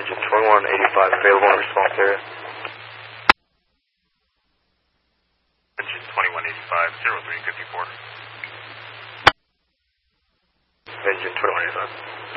Engine 2185 available in response area. Engine 2185, 0354. Engine 2185.